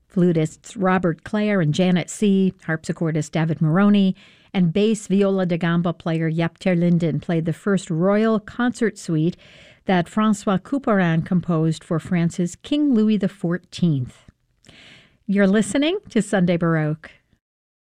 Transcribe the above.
Flutists Robert Clare and Janet C., harpsichordist David Moroni, and bass viola da gamba player Jaap ter Linden played the first royal concert suite that François Couperin composed for France's King Louis XIV. You're listening to Sunday Baroque.